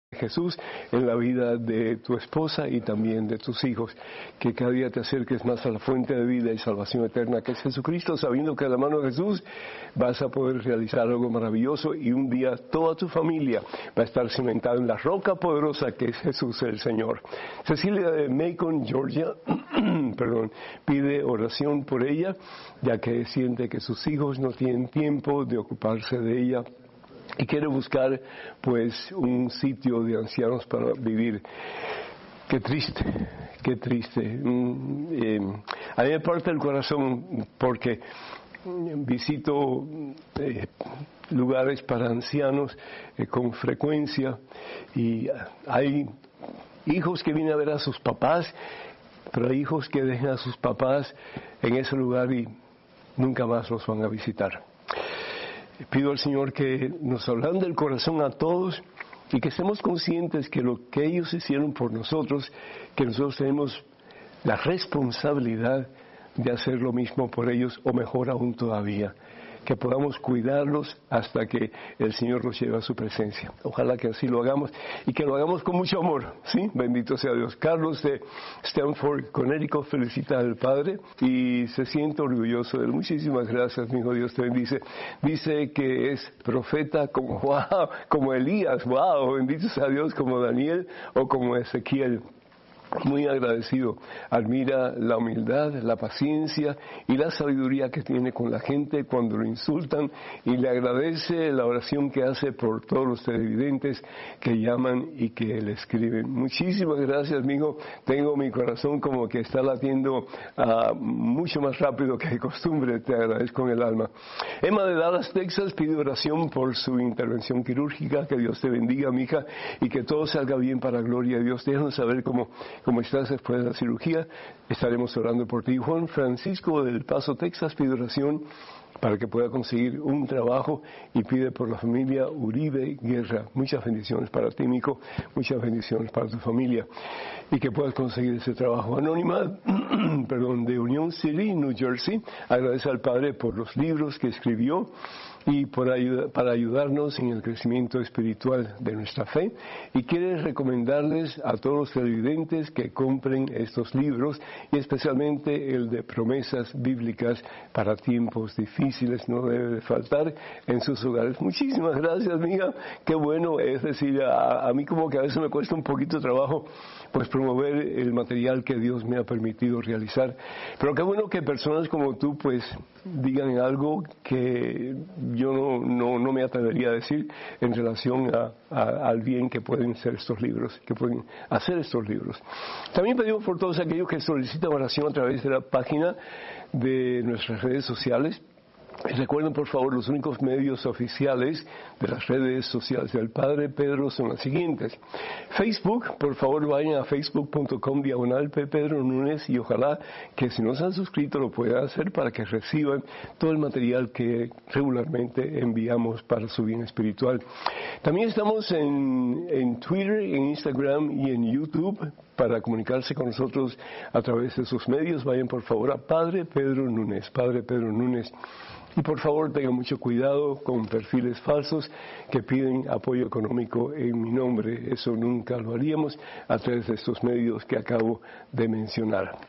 Jesús en la vida de tu esposa y también de tus hijos, que cada día te acerques más a la fuente de vida y salvación eterna que es Jesucristo, sabiendo que de la mano de Jesús vas a poder realizar algo maravilloso y un día toda tu familia va a estar cimentada en la roca poderosa que es Jesús el Señor. Cecilia de Macon, Georgia, pide oración por ella, ya que siente que sus hijos no tienen tiempo de ocuparse de ella y quiere buscar pues un sitio de ancianos para vivir. Qué triste, qué triste. A mí me parte el corazón porque visito lugares para ancianos con frecuencia y hay hijos que vienen a ver a sus papás, pero hay hijos que dejan a sus papás en ese lugar y nunca más los van a visitar. Pido al Señor que nos hablen del corazón a todos y que estemos conscientes que lo que ellos hicieron por nosotros, que nosotros tenemos la responsabilidad de hacer lo mismo por ellos o mejor aún todavía, que podamos cuidarlos hasta que el Señor los lleve a su presencia. Ojalá que así lo hagamos y que lo hagamos con mucho amor, ¿sí? Bendito sea Dios. Carlos de Stanford, Connecticut, felicita al Padre y se siente orgulloso de él. Muchísimas gracias, mi hijo, Dios te bendice. Dice que es profeta como Elías, bendito sea Dios, como Daniel o como Ezequiel. Muy agradecido, admira la humildad, la paciencia y la sabiduría que tiene con la gente cuando lo insultan y le agradece la oración que hace por todos los televidentes que llaman y que le escriben. Muchísimas gracias, amigo. Tengo mi corazón como que está latiendo mucho más rápido que de costumbre. Te agradezco en el alma. Emma de Dallas, Texas, pide oración por su intervención quirúrgica. Que Dios te bendiga, mija, y que todo salga bien para la gloria de Dios. Déjanos saber cómo estás después de la cirugía. Estaremos orando por ti. Juan Francisco del Paso, Texas, pide oración para que pueda conseguir un trabajo y pide por la familia Uribe Guerra. Muchas bendiciones para ti, mijo. Muchas bendiciones para tu familia y que puedas conseguir ese trabajo. Anónima, de Union City, New Jersey, agradece al Padre por los libros que escribió y para ayudarnos en el crecimiento espiritual de nuestra fe, y quiere recomendarles a todos los televidentes que compren estos libros, y especialmente el de promesas bíblicas para tiempos difíciles. No debe de faltar en sus hogares. Muchísimas gracias, amiga. Qué bueno, es decir, a mí como que a veces me cuesta un poquito de trabajo pues promover el material que Dios me ha permitido realizar, pero qué bueno que personas como tú pues digan algo que yo no me atrevería a decir en relación al bien que pueden ser estos libros, que pueden hacer estos libros. También pedimos por todos aquellos que solicitan oración a través de la página de nuestras redes sociales. Recuerden, por favor, los únicos medios oficiales de las redes sociales del Padre Pedro son las siguientes. Facebook, por favor, vayan a facebook.com/Pedro Núñez y ojalá que si no se han suscrito lo puedan hacer para que reciban todo el material que regularmente enviamos para su bien espiritual. También estamos en Twitter, en Instagram y en YouTube. Para comunicarse con nosotros a través de sus medios, vayan por favor a Padre Pedro Núñez. Y por favor tengan mucho cuidado con perfiles falsos que piden apoyo económico en mi nombre. Eso nunca lo haríamos a través de estos medios que acabo de mencionar.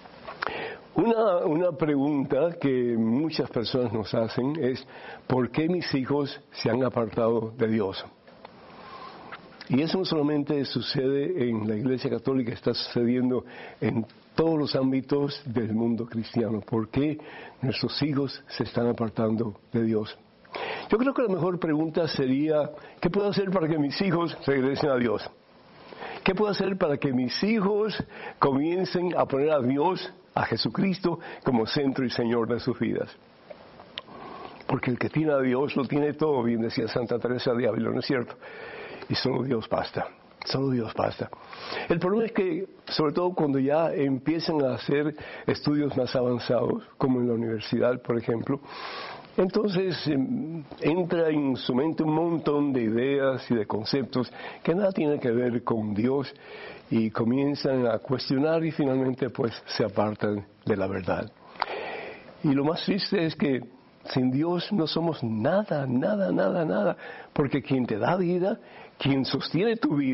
Una pregunta que muchas personas nos hacen es: ¿por qué mis hijos se han apartado de Dios? Y eso no solamente sucede en la Iglesia Católica, está sucediendo en todos los ámbitos del mundo cristiano. ¿Por qué nuestros hijos se están apartando de Dios? Yo creo que la mejor pregunta sería: ¿qué puedo hacer para que mis hijos regresen a Dios? ¿Qué puedo hacer para que mis hijos comiencen a poner a Dios, a Jesucristo, como centro y Señor de sus vidas? Porque el que tiene a Dios lo tiene todo, bien decía Santa Teresa de Ávila, ¿no es cierto? Y solo Dios basta. Solo Dios basta. El problema es que, sobre todo cuando ya empiezan a hacer estudios más avanzados, como en la universidad, por ejemplo, entonces entra en su mente un montón de ideas y de conceptos que nada tienen que ver con Dios y comienzan a cuestionar y finalmente pues se apartan de la verdad. Y lo más triste es que sin Dios no somos nada, porque quien te da vida, quien sostiene tu vida,